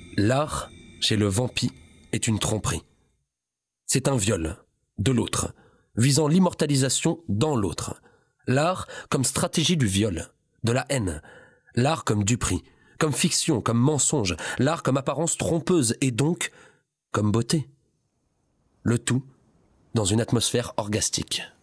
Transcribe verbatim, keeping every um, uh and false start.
L'art, chez le vampi, est une tromperie. C'est un viol, de l'autre, visant l'immortalisation dans l'autre. L'art comme stratégie du viol, de la haine. L'art comme duperie, comme fiction, comme mensonge. L'art comme apparence trompeuse et donc comme beauté. Le tout dans une atmosphère orgastique.